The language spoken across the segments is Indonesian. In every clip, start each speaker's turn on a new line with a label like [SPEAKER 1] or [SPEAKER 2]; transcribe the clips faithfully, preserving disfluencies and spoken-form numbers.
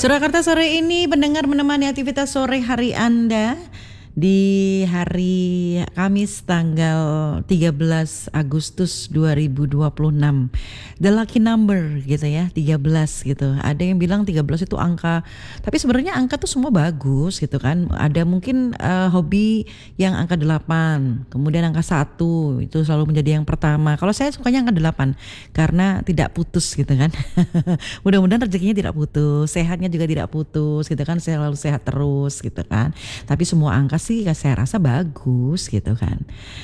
[SPEAKER 1] Surakarta sore ini pendengar menemani aktivitas sore hari Anda di hari Kamis tanggal tiga belas Agustus dua ribu dua puluh enam. The lucky number gitu ya, tiga belas gitu. Ada yang bilang tiga belas itu angka, tapi sebenarnya angka tuh semua bagus gitu kan. Ada mungkin uh, hobi yang angka delapan, kemudian angka satu itu selalu menjadi yang pertama. Kalau saya sukanya angka delapan karena tidak putus gitu kan. Mudah-mudahan rezekinya tidak putus, sehatnya juga tidak putus gitu kan, selalu sehat terus gitu kan. Tapi semua angka sih saya rasa bagus gitu kan.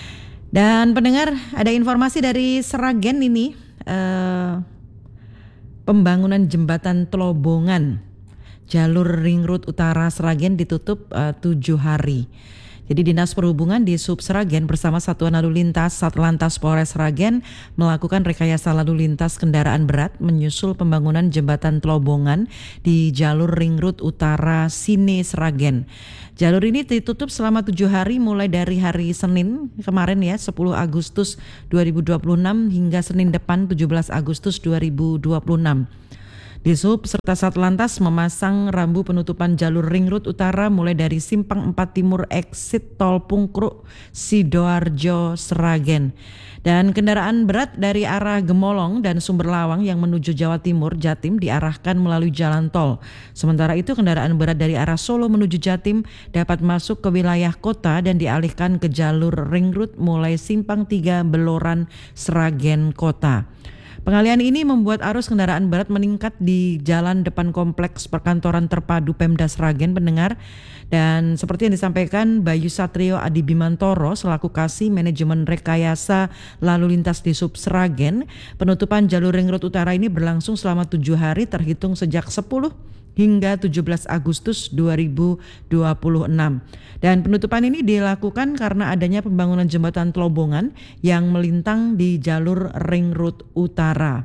[SPEAKER 1] Dan pendengar, ada informasi dari Sragen ini, eh, pembangunan jembatan Tlobongan jalur ring road utara Sragen ditutup eh, tujuh hari. Jadi Dinas Perhubungan di Sub Sragen bersama Satuan Lalu Lintas Satlantas Polres Sragen melakukan rekayasa lalu lintas kendaraan berat menyusul pembangunan jembatan Tlobongan di jalur ring road utara Sine Sragen. Jalur ini ditutup selama tujuh hari mulai dari hari Senin kemarin ya sepuluh Agustus dua ribu dua puluh enam hingga Senin depan tujuh belas Agustus dua ribu dua puluh enam. Disub serta Satlantas memasang rambu penutupan jalur ring road utara mulai dari Simpang empat Timur exit Tol Pungkruk Sidoarjo Sragen. Dan kendaraan berat dari arah Gemolong dan Sumberlawang yang menuju Jawa Timur Jatim diarahkan melalui jalan tol. Sementara itu kendaraan berat dari arah Solo menuju Jatim dapat masuk ke wilayah kota dan dialihkan ke jalur ring road mulai Simpang tiga Beloran Sragen Kota. Pengalihan ini membuat arus kendaraan berat meningkat di jalan depan kompleks perkantoran terpadu Pemda Sragen pendengar. Dan seperti yang disampaikan Bayu Satrio Adi Bimantoro selaku Kasih Manajemen Rekayasa Lalu Lintas di Sub Sragen, penutupan jalur ring road utara ini berlangsung selama tujuh hari terhitung sejak sepuluh hingga tujuh belas Agustus dua ribu dua puluh enam. Dan penutupan ini dilakukan karena adanya pembangunan jembatan Tlobongan yang melintang di jalur ring road utara.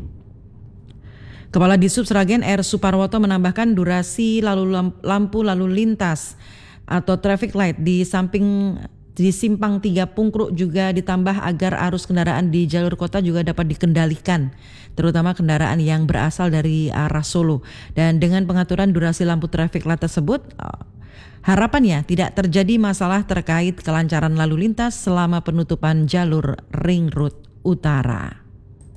[SPEAKER 1] Kepala Disub Sragen R. Suparwoto menambahkan durasi lalu lampu lalu lintas atau traffic light di samping di Simpang tiga Pungkruk juga ditambah agar arus kendaraan di jalur kota juga dapat dikendalikan, terutama kendaraan yang berasal dari arah Solo. Dan dengan pengaturan durasi lampu traffic light tersebut, harapannya tidak terjadi masalah terkait kelancaran lalu lintas selama penutupan jalur ring road utara.